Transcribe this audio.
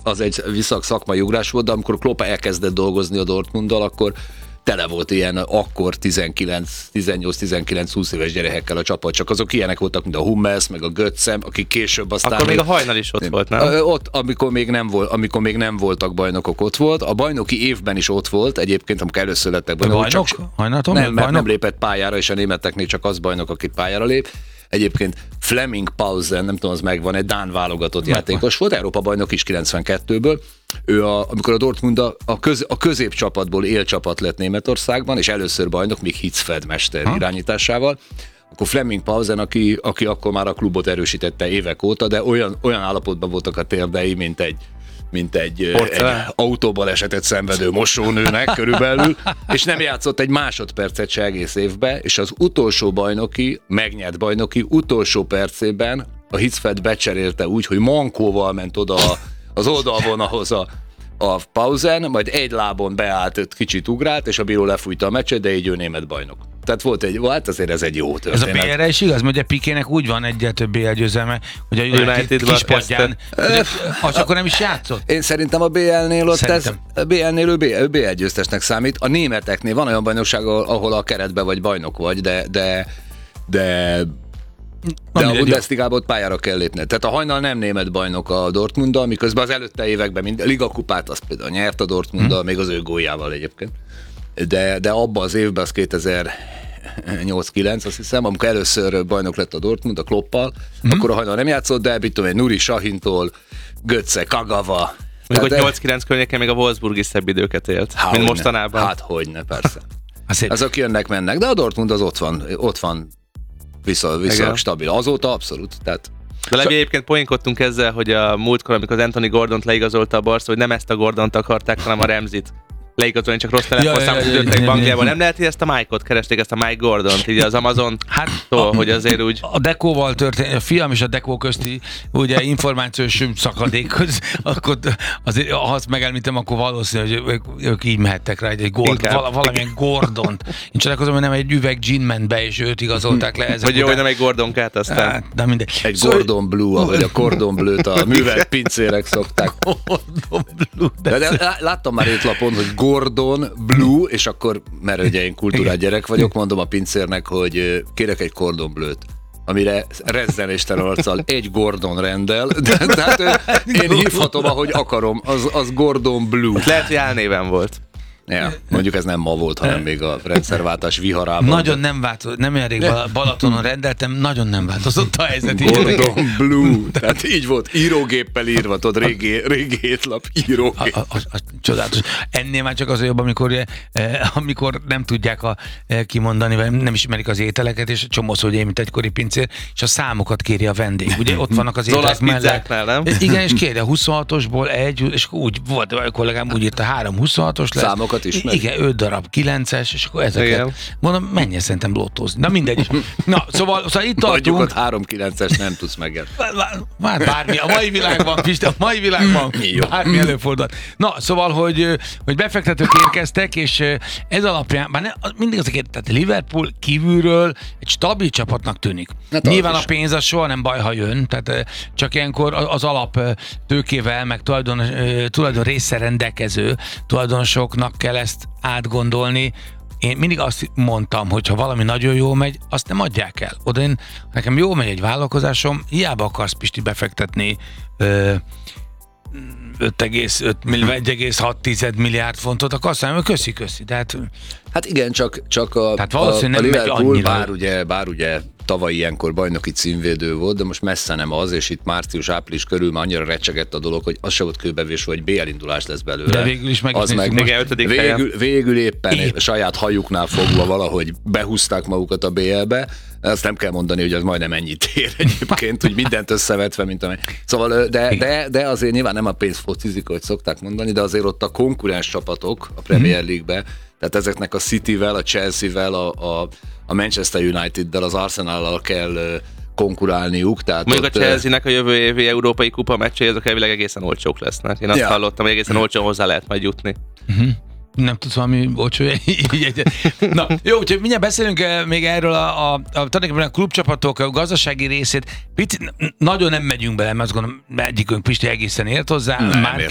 egy viszonylag szakmai ugrás volt, de amikor Klopp elkezdett dolgozni a Dortmunddal, akkor tele volt ilyen akkor 18-19-20 éves gyerekekkel a csapat, csak azok ilyenek voltak, mint a Hummels, meg a Götze, akik később aztán... Akkor még a Hajnal is ott volt, nem? Ott, amikor még nem voltak bajnokok, ott volt. A bajnoki évben is ott volt, egyébként, amikor először lettek bajnokok. Nem lépett pályára, és a németeknél csak az bajnok, aki pályára lép. Egyébként Flemming Pausen, nem tudom, az megvan, egy dán válogatott játékos volt, Európa-bajnok is 92-ből. Ő amikor a Dortmund a középcsapatból élcsapat lett Németországban, és először bajnok, még Hitzfeld mester irányításával, akkor Flemming Pausen, aki akkor már a klubot erősítette évek óta, de olyan állapotban voltak a térdei, mint egy autóbalesetet szenvedő mosónőnek körülbelül, és nem játszott egy másodpercet se egész évbe, és az utolsó megnyert bajnoki utolsó percében a Hitzfeld becserélte úgy, hogy mankóval ment oda az oldalvonalhoz a Pausen, majd egy lábon beállt, kicsit ugrált, és a bíró lefújta a meccset, de így ő német bajnok. Tehát hát azért ez egy jó történet. Ez a BL-re is igaz, mert ugye Pikének úgy van egyel több BL győzelme, hogy a United kispadján, az akkor nem is játszott. Én szerintem a BL-nél ő BL győztesnek számít. A németeknél van olyan bajnokság, ahol a keretbe vagy bajnok vagy, de a Bundesligából pályára kell lépni. Tehát a Hajnal nem német bajnok a Dortmunddal, miközben az előtte években a Ligakupát azt például nyert a Dortmunddal, még az ő góljával egyébként. De abban az évben, az 2008-9, azt hiszem, amikor először bajnok lett a Dortmund a Kloppal, akkor a Hajnal nem játszott, de Nuri Sahintól, Götze, Kagawa. Mondjuk, hogy 8-9 környéken még a Wolfsburg is szebb időket élt, mint mostanában. Hát hogyne, persze. Azok jönnek-mennek, de a Dortmund az ott van viszonylag stabil. Azóta abszolút. Tehát de Levi, egyébként poénkodtunk ezzel, hogy a múltkor, amikor az Anthony Gordont leigazolta a Barca, hogy nem ezt a Gordont akarták, hanem a Ramsey-t leigazolni, csak rossz telefonszámot ütöttek bankjában. Nem lehet, hogy ezt a Mike-ot keresték, ezt a Mike Gordont, így az Amazon, hogy azért úgy... A Dekóval történt, a fiam és a Dekó közti ugye információs szakadék, akkor azért, ha azt megelmítem, akkor valószínű, hogy ők így mehettek rá, egy valamilyen Gordont. Én csodálkozom, hogy nem egy üveg gin ment be, és őt igazolták le. Hogy jó, hogy nem egy Gordonkát aztán. De mindegy. Egy Gordon Blue, ahogy a Cordon Bleu-t a művelt pincérek szokták. De láttam már étlapon, hogy Gordon Blue, és akkor, mert ugye én kultúrát gyerek vagyok, mondom a pincérnek, hogy kérek egy Cordon Bleu-t, amire rezzenéstelen arccal egy Gordon rendel, tehát én hívhatom, ahogy akarom, az Gordon Blue. Lehet, hogy álnéven volt. Ja, mondjuk ez nem ma volt, hanem még a rendszerváltás viharában. Nagyon nem változott, nem olyan rég Balatonon rendeltem, nagyon nem változott a helyzet. Gordon Blue, tehát így volt, írógéppel írva, tudod, régi étlap, írógép. Csodálatos. Ennél már csak az jobb, amikor nem tudják kimondani, vagy nem ismerik az ételeket, és csomószor, hogy mint egykori pincér, és a számokat kéri a vendég. Ugye ott vannak az ételek mellett. Nem? Igen, és kéri a 26-osból egy, és úgy volt, a kollégám úgy írta 3 26-os lesz. Számokat ismeri? Igen, 5 darab 9-es, és akkor ezeket. Igen. Mondom, menj szerintem lottózni. Na mindegy. Na, szóval itt tartunk. Vagyukat 3-9-es nem tudsz megérni. Már bármi, a mai világban, Pisti, a mai világban bármi előfordul. Na, szóval, hogy befektetők érkeztek, és ez alapján, már mindig azért, tehát Liverpool kívülről egy stabil csapatnak tűnik. Nyilván a pénz az soha nem baj, ha jön, tehát csak ilyenkor az alap tőkével, meg tulajdon része rendelkező tulajdonosoknak kell ezt átgondolni. Én mindig azt mondtam, hogy ha valami nagyon jól megy, azt nem adják el. Oda nekem jól megy egy vállalkozásom, hiába akarsz, Pisti, befektetni 1,6 milliárd fontot, akkor azt mondom, hogy köszi. Hát igen, csak a Liverpool, bár ugye tavaly ilyenkor bajnoki címvédő volt, de most messze nem az, és itt március-április körül már annyira recsegett a dolog, hogy az se volt kőbevés, hogy BL indulás lesz belőle. De végül is végül éppen saját hajuknál fogva valahogy behúzták magukat a BL-be. Azt nem kell mondani, hogy az majdnem ennyit ér egyébként, hogy mindent összevetve, mint amely. Szóval, de azért nyilván nem a pénz focizik, hogy szokták mondani, de azért ott a konkurens csapatok a Premier League-be, tehát ezeknek a Cityvel, a Chelsea-vel, a Manchester United-del, az Arsenal-al kell konkurálniuk. Tehát mondjuk a Chelsea-nek a jövő évi európai kupa meccsei, azok elvileg egészen olcsók lesznek. Én azt hallottam, hogy egészen olcsón hozzá lehet majd jutni. Nem tudsz valami olcsó Na, jó, úgyhogy mindjárt beszélünk még erről tulajdonképpen a klubcsapatok a gazdasági részét. Picit, nagyon nem megyünk bele, mert azt gondolom, egyikünk Pisti egészen ért hozzá.